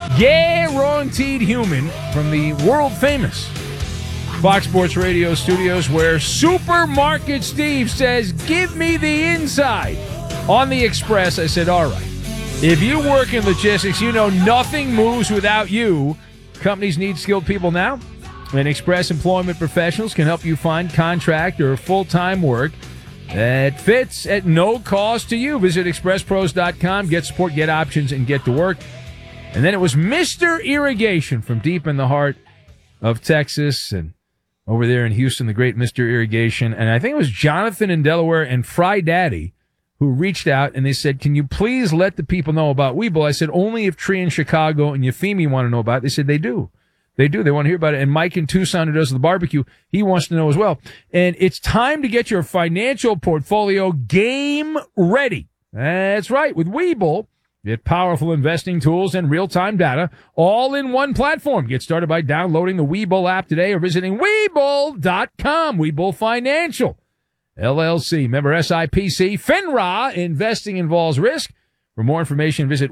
Guaranteed human from the world-famous Fox Sports Radio studios, where Supermarket Steve says, give me the inside. On the Express, I said, all right. If you work in logistics, you know nothing moves without you. Companies need skilled people now, and Express Employment Professionals can help you find contract or full-time work that fits at no cost to you. Visit expresspros.com, get support, get options, and get to work. And then it was Mr. Irrigation from deep in the heart of Texas and over there in Houston, the great Mr. Irrigation. And I think it was Jonathan in Delaware and Fry Daddy who reached out, and they said, can you please let the people know about Webull? I said, only if Tree in Chicago and Euphemia want to know about it. They said they do. They do. They want to hear about it. And Mike in Tucson, who does the barbecue, he wants to know as well. And it's time to get your financial portfolio game ready. That's right. With Webull, get powerful investing tools and real-time data all in one platform. Get started by downloading the Webull app today or visiting Webull.com. Webull Financial, LLC, member SIPC. FINRA, investing involves risk. For more information, visit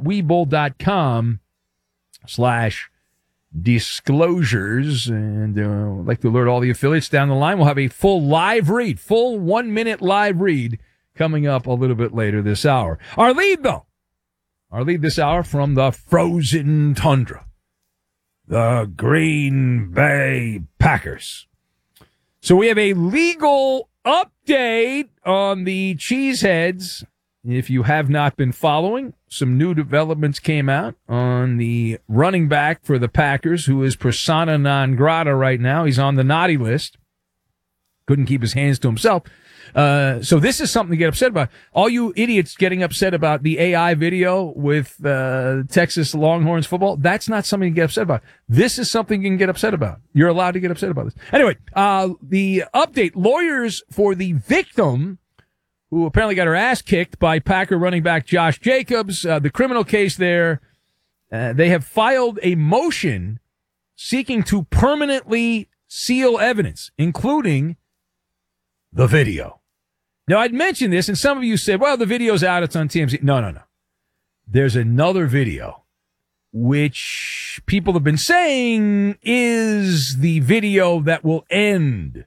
Webull.com/disclosures. And I'd like to alert all the affiliates down the line. We'll have a full live read, full 1-minute live read coming up a little bit later this hour. Our lead this hour from the frozen tundra, the Green Bay Packers. So we have a legal update on the Cheeseheads. If you have not been following, some new developments came out on the running back for the Packers, who is persona non grata right now. He's on the naughty list. Couldn't keep his hands to himself. So this is something to get upset about. All you idiots getting upset about the AI video with Texas Longhorns football, that's not something to get upset about. This is something you can get upset about. You're allowed to get upset about this. Anyway, the update, lawyers for the victim, who apparently got her ass kicked by Packer running back Josh Jacobs, the criminal case there, they have filed a motion seeking to permanently seal evidence, including the video. Now, I'd mentioned this, and some of you said, well, the video's out, it's on TMZ. No. There's another video, which people have been saying is the video that will end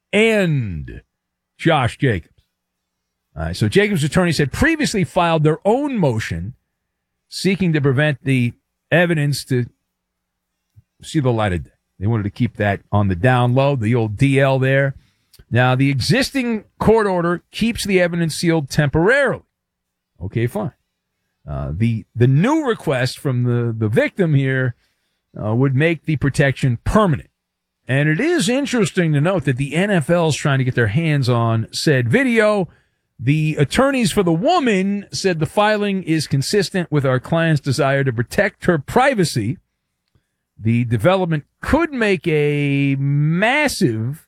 Josh Jacobs. So Jacobs' attorney said previously filed their own motion seeking to prevent the evidence to see the light of day. They wanted to keep that on the down low, the old DL there. Now, the existing court order keeps the evidence sealed temporarily. Okay, fine. The new request from the victim here would make the protection permanent. And it is interesting to note that the NFL is trying to get their hands on said video. The attorneys for the woman said the filing is consistent with our client's desire to protect her privacy. The development could make a massive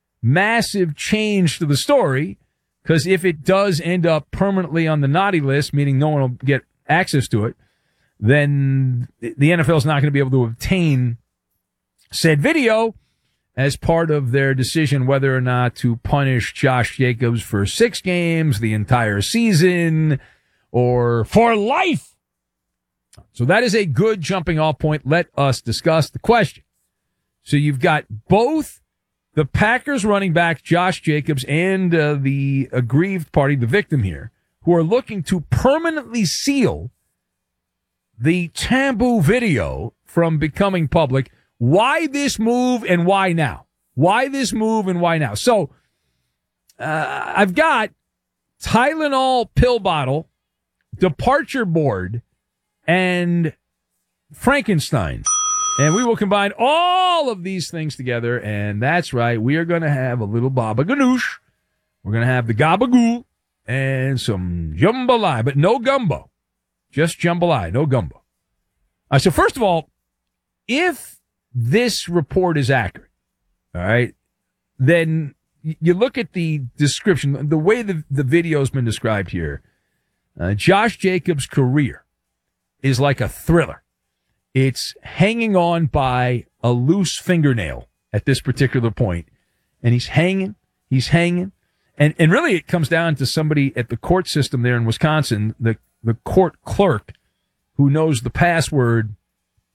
change to the story, because if it does end up permanently on the naughty list, meaning no one will get access to it, then the NFL is not going to be able to obtain said video as part of their decision whether or not to punish Josh Jacobs for 6 games, the entire season, or for life. So that is a good jumping off point. Let us discuss the question. So you've got both the Packers running back, Josh Jacobs, and the aggrieved party, the victim here, who are looking to permanently seal the taboo video from becoming public. Why this move and why now? Why this move and why now? So I've got Tylenol pill bottle, departure board, and Frankenstein. And we will combine all of these things together, and that's right, we are going to have a little baba ganoush. We're going to have the gabagoo and some jambalaya, but no gumbo. Just jambalaya, no gumbo. So first of all, if this report is accurate, all right, then you look at the description, the way the video has been described here. Josh Jacobs' career is like a thriller. It's hanging on by a loose fingernail at this particular point. And he's hanging. And really it comes down to somebody at the court system there in Wisconsin, the court clerk, who knows the password